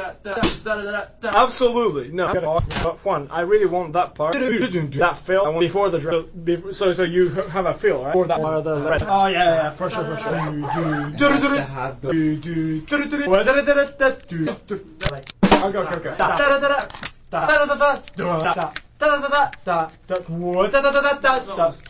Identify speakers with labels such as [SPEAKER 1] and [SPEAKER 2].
[SPEAKER 1] Absolutely, no. But fun. I really want that part. That fill. I want before the drum. So you have a fill, right? Or that part of the red. Oh yeah, for sure. Okay.